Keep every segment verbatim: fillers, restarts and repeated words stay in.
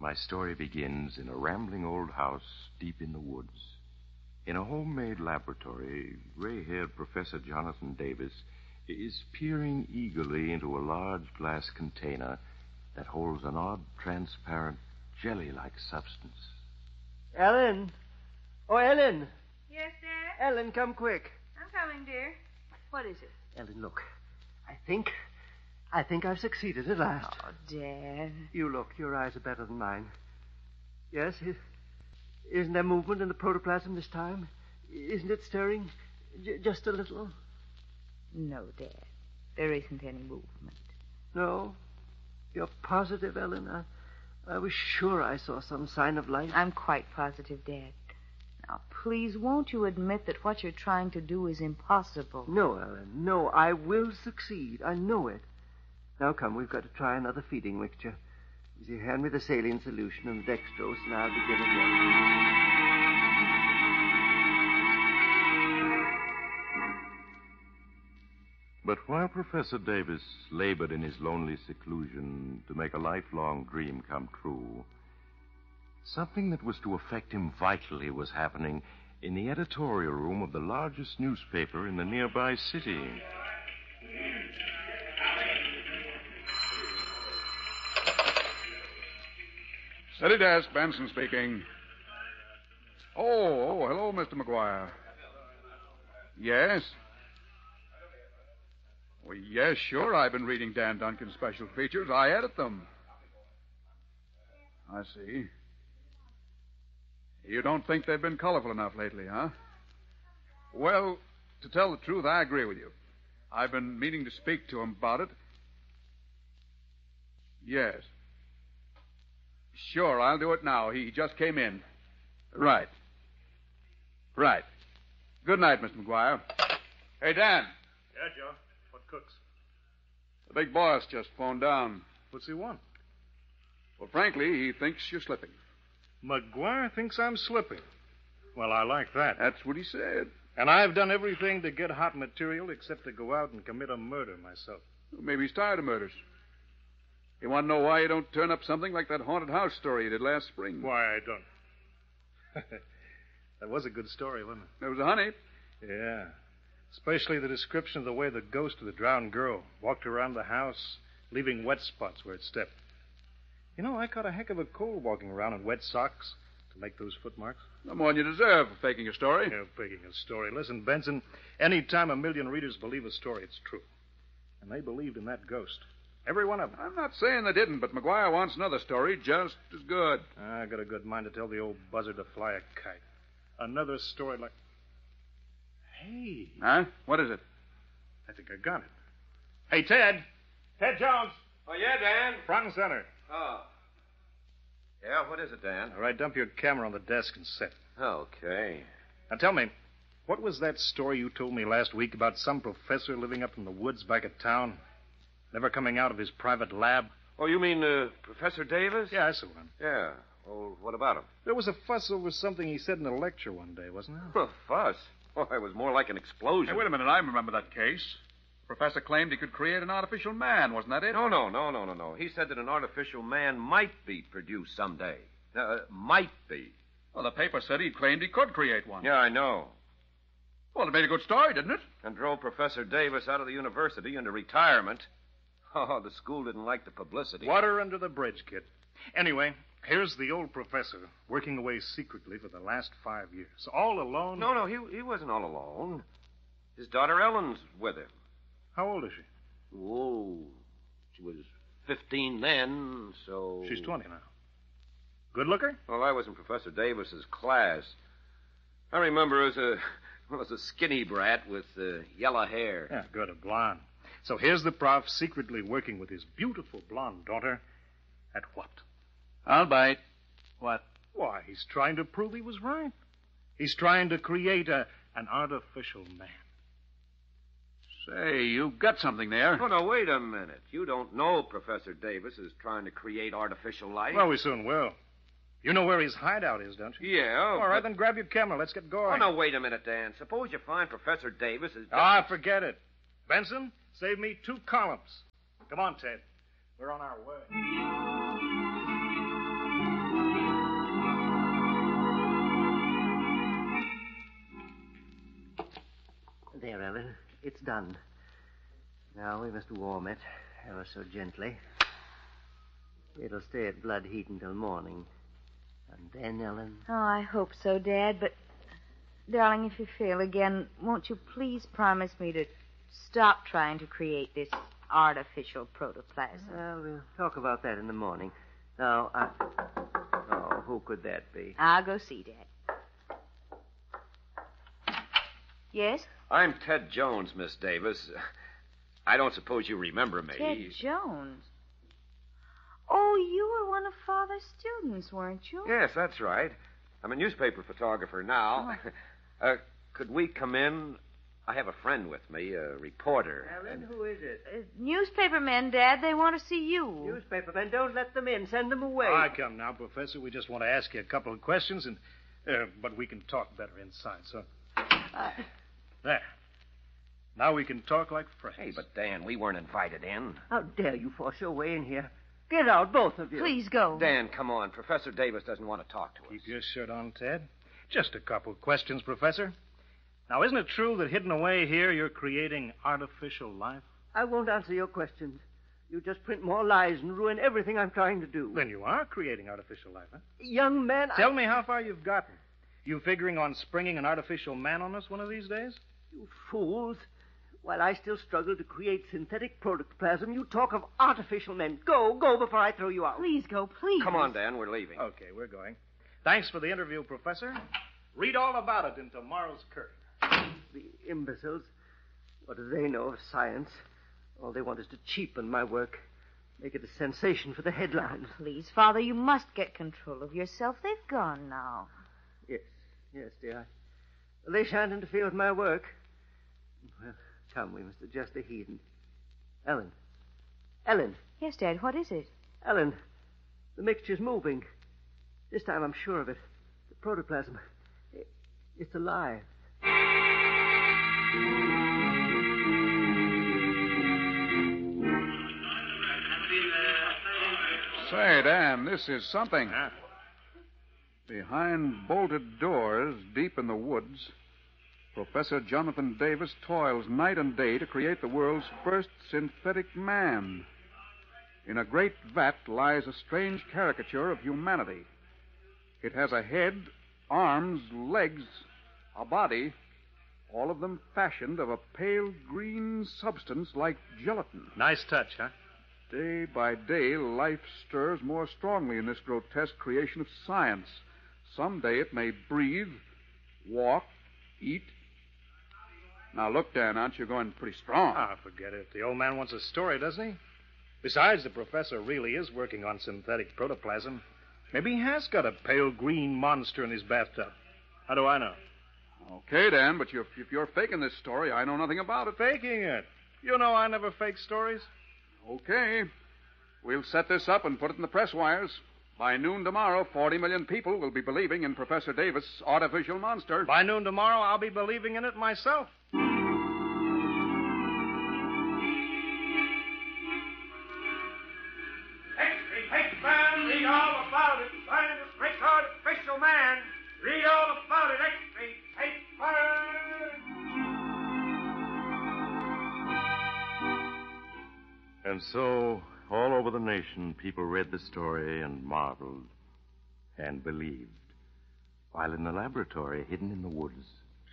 My story begins in a rambling old house deep in the woods. In a homemade laboratory, gray-haired Professor Jonathan Davis is peering eagerly into a large glass container that holds an odd, transparent, jelly-like substance. Ellen! Oh, Ellen! Yes, Dad? Ellen, come quick. I'm coming, dear. What is it? Ellen, look. I think... I think I've succeeded at last. Oh, Dad. You look. Your eyes are better than mine. Yes? Is, isn't there movement in the protoplasm this time? Isn't it stirring? J- just a little? No, Dad. There isn't any movement. No? You're positive, Ellen? I, I was sure I saw some sign of life. I'm quite positive, Dad. Now, please, won't you admit that what you're trying to do is impossible? No, Ellen, no. I will succeed. I know it. Now, come, we've got to try another feeding mixture. You hand me the saline solution and the dextrose, and I'll begin again. But while Professor Davis labored in his lonely seclusion to make a lifelong dream come true, something that was to affect him vitally was happening in the editorial room of the largest newspaper in the nearby city. Steady desk, Benson speaking. Oh, oh, hello, Mister McGuire. Yes? Well, yes, sure. I've been reading Dan Duncan's special features. I edit them. I see. You don't think they've been colorful enough lately, huh? Well, to tell the truth, I agree with you. I've been meaning to speak to him about it. Yes. Sure, I'll do it now. He just came in. Right. Right. Good night, Mister McGuire. Hey, Dan. Yeah, Joe. What cooks? The big boss just phoned down. What's he want? Well, frankly, he thinks you're slipping. McGuire thinks I'm slipping. Well, I like that. That's what he said. And I've done everything to get hot material except to go out and commit a murder myself. Well, maybe he's tired of murders. You want to know why you don't turn up something like that haunted house story you did last spring? Why I don't. That was a good story, wasn't it? It was a honey. Yeah. Especially the description of the way the ghost of the drowned girl walked around the house, leaving wet spots where it stepped. You know, I caught a heck of a cold walking around in wet socks to make those footmarks. No more than you deserve for faking a story. Yeah, faking a story. Listen, Benson, any time a million readers believe a story, it's true. And they believed in that ghost. Every one of them. I'm not saying they didn't, but McGuire wants another story just as good. I got a good mind to tell the old buzzard to fly a kite. Another story like... Hey. Huh? What is it? I think I got it. Hey, Ted. Ted Jones. Oh, yeah, Dan? Front and center. Oh. Yeah, what is it, Dan? All right, dump your camera on the desk and sit. Okay. Now, tell me, what was that story you told me last week about some professor living up in the woods back at town? Never coming out of his private lab? Oh, you mean uh, Professor Davis? Yeah, that's the one. Yeah. Well, what about him? There was a fuss over something he said in a lecture one day, wasn't there? A fuss? Oh, it was more like an explosion. Hey, wait a minute. I remember that case. The professor claimed he could create an artificial man. Wasn't that it? No, no, no, no, no, no. He said that an artificial man might be produced someday. Uh, might be. Well, the paper said he claimed he could create one. Yeah, I know. Well, it made a good story, didn't it? And drove Professor Davis out of the university into retirement. Oh, the school didn't like the publicity. Water under the bridge, kid. Anyway, here's the old professor working away secretly for the last five years. All alone. No, no, he, he wasn't all alone. His daughter Ellen's with him. How old is she? Oh, she was fifteen then, so... She's twenty now. Good looker? Well, I was in Professor Davis's class. I remember her as a, well, as a skinny brat with uh, yellow hair. Yeah, good, a blonde. So here's the prof secretly working with his beautiful blonde daughter at what? I'll bite. What? Why, he's trying to prove he was right. He's trying to create a, an artificial man. Say, you've got something there. Oh, no, wait a minute. You don't know Professor Davis is trying to create artificial life. Well, we soon will. You know where his hideout is, don't you? Yeah. All right, but... then grab your camera. Let's get going. Oh, no, wait a minute, Dan. Suppose you find Professor Davis is... Ah, forget it. Benson, save me two columns. Come on, Ted. We're on our way. done. Now we must warm it ever so gently. It'll stay at blood heat until morning. And then, Ellen... Oh, I hope so, Dad, but... Darling, if you fail again, won't you please promise me to stop trying to create this artificial protoplasm? Well, we'll talk about that in the morning. Now, I... Oh, who could that be? I'll go see, Dad. Yes? I'm Ted Jones, Miss Davis. I don't suppose you remember me. Ted Jones? Oh, you were one of Father's students, weren't you? Yes, that's right. I'm a newspaper photographer now. Oh. uh, could we come in? I have a friend with me, a reporter. Ellen, who is it? Uh, newspaper men, Dad. They want to see you. Newspaper men, don't let them in. Send them away. I come now, Professor. We just want to ask you a couple of questions, and uh, but we can talk better inside, so... Uh, there. Now we can talk like friends. Hey, but Dan, we weren't invited in. How dare you force your way in here? Get out, both of you. Please go. Dan, come on. Professor Davis doesn't want to talk to us. Keep your shirt on, Ted. Just a couple of questions, Professor. Now, isn't it true that hidden away here you're creating artificial life? I won't answer your questions. You just print more lies and ruin everything I'm trying to do. Then you are creating artificial life, huh? Young man, Tell I... me how far you've gotten. You figuring on springing an artificial man on us one of these days? You fools. While I still struggle to create synthetic protoplasm, you talk of artificial men. Go, go before I throw you out. Please go, please. Come on, Dan. We're leaving. Okay, we're going. Thanks for the interview, Professor. Read all about it in tomorrow's Courier. The imbeciles. What do they know of science? All they want is to cheapen my work. Make it a sensation for the headlines. Please, Father, you must get control of yourself. They've gone now. Yes, yes, dear. Well, they shan't interfere with my work. Well, come, we must adjust the heat. And... Ellen. Ellen. Yes, Dad, what is it? Ellen, the mixture's moving. This time I'm sure of it. The protoplasm, it, it's alive. Say, Dan, this is something. Huh? Behind bolted doors, deep in the woods, Professor Jonathan Davis toils night and day to create the world's first synthetic man. In a great vat lies a strange caricature of humanity. It has a head, arms, legs, a body, all of them fashioned of a pale green substance like gelatin. Nice touch, huh? Day by day, life stirs more strongly in this grotesque creation of science. Someday it may breathe, walk, eat. Now, look, Dan, aren't you going pretty strong? Ah, forget it. The old man wants a story, doesn't he? Besides, the professor really is working on synthetic protoplasm. Maybe he has got a pale green monster in his bathtub. How do I know? Okay, Dan, but you're, if you're faking this story, I know nothing about it. Faking it? You know I never fake stories. Okay. We'll set this up and put it in the press wires. By noon tomorrow, forty million people will be believing in Professor Davis' artificial monster. By noon tomorrow, I'll be believing in it myself. X-ray man, read all about it. Scientists make artificial man. Read all about it. X-ray And so, all over the nation, people read the story and marveled and believed. While in the laboratory, hidden in the woods.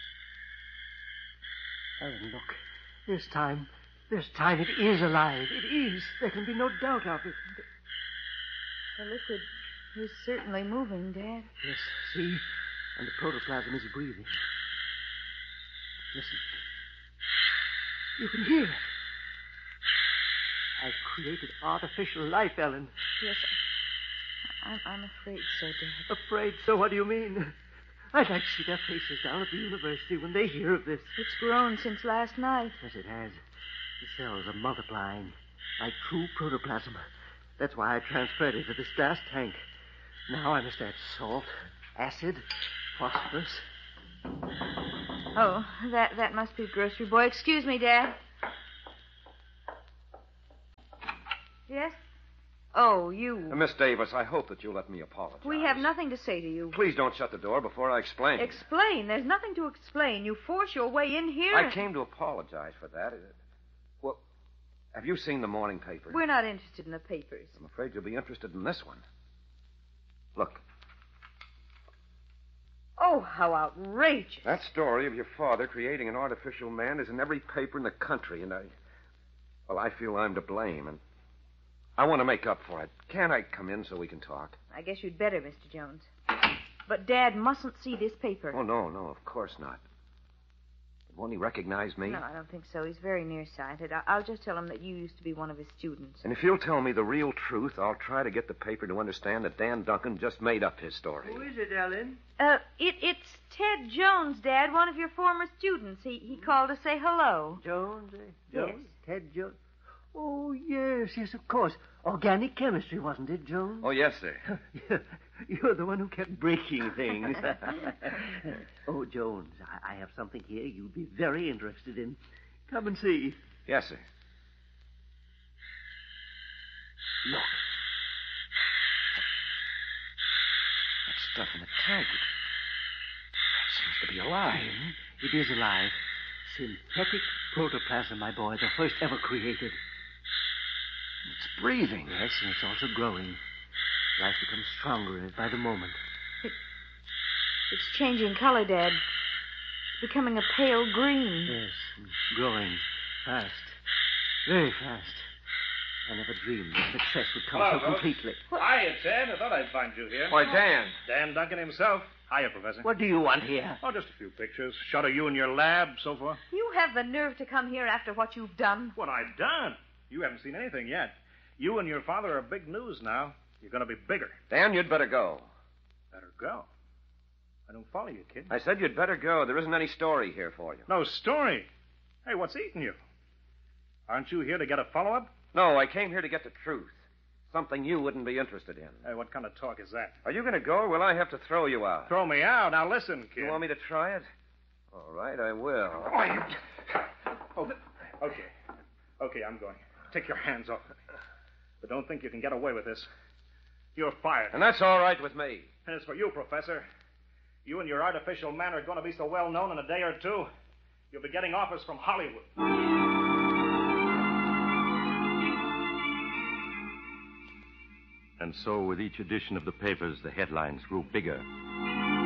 Ellen, look. This time, this time it is alive. It is. There can be no doubt of it. The liquid is certainly moving, Dad. Yes, see? And the protoplasm is breathing. Listen. You can hear it. I've created artificial life, Ellen. Yes, I'm, I'm afraid so, Dad. Afraid so? What do you mean? I'd like to see their faces down at the university when they hear of this. It's grown since last night. Yes, it has. The cells are multiplying like true protoplasm. That's why I transferred it to this gas tank. Now I must add salt, acid, phosphorus. Oh, that, that must be the grocery boy. Excuse me, Dad. Yes? Oh, you. Uh, Miss Davis, I hope that you'll let me apologize. We have nothing to say to you. Please don't shut the door before I explain. Explain? There's nothing to explain. You force your way in here. I came to apologize for that. Uh, Well, have you seen the morning paper? We're not interested in the papers. I'm afraid you'll be interested in this one. Look, Oh, how outrageous. that story of your father creating an artificial man is in every paper in the country, and I... Well, I feel I'm to blame, and I want to make up for it. Can't I come in so we can talk? I guess you'd better, Mister Jones. But Dad mustn't see this paper. Oh, no, no, of course not. Won't he recognize me? No, I don't think so. He's very nearsighted. I- I'll just tell him that you used to be one of his students. And if you'll tell me the real truth, I'll try to get the paper to understand that Dan Duncan just made up his story. Who is it, Ellen? Uh, it, it's Ted Jones, Dad, one of your former students. He he called to say hello. Jones, eh? Jones? Yes. Ted Jones. Oh, yes, yes, of course. Organic chemistry, wasn't it, Jones? Oh, yes, sir. You're the one who kept breaking things. Oh, Jones, I, I have something here you'll be very interested in. Come and see. Yes, sir. Look. That stuff in the tank, it, that seems to be alive. It is alive. Synthetic protoplasm, my boy, the first ever created. It's breathing. Yes, and it's also growing. Life becomes stronger in it by the moment. It's changing color, Dad. It's becoming a pale green. Yes, and growing fast. Very fast. I never dreamed that success would come Hello, so folks. completely. Hiya, Ted. I thought I'd find you here. Why, Dan. Dan Duncan himself. Hiya, Professor. What do you want here? Oh, just a few pictures. Shot of you in your lab, so forth. You have the nerve to come here after what you've done. What I've done? You haven't seen anything yet. You and your father are big news now. You're going to be bigger. Dan, you'd better go. Better go. I don't follow you, kid. I said you'd better go. There isn't any story here for you. No story. Hey, what's eating you? Aren't you here to get a follow-up? No, I came here to get the truth. Something you wouldn't be interested in. Hey, what kind of talk is that? Are you going to go, or will I have to throw you out? Throw me out. Now listen, kid. You want me to try it? All right, I will. Oh, okay. Okay, I'm going. Take your hands off me. But don't think you can get away with this. You're fired. And that's all right with me. And as for you, Professor, you and your artificial man are going to be so well known in a day or two, you'll be getting offers from Hollywood. And so, with each edition of the papers, the headlines grew bigger